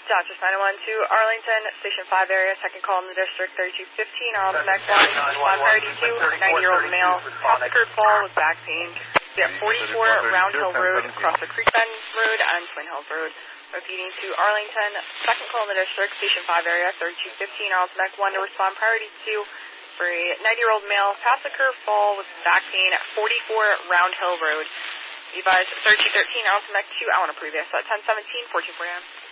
Dodgers 901 to Arlington, Station 5 area, second call in the district, 3215, Arlington X1, respond priority 2, 90-year-old male, Coppicer fall with back pain. At 44 Round Hill Road, across the Creek Bend Road and Twin Hills Road. Repeating to Arlington, second call in the district, Station 5 area, 3215, Arlington X1 to respond priority 2 for a 90-year-old male, Coppicer fall with back pain at 44 Round Hill Road. Be advised, 3213, Arlington X2, I want to preview this at 1017, 1449.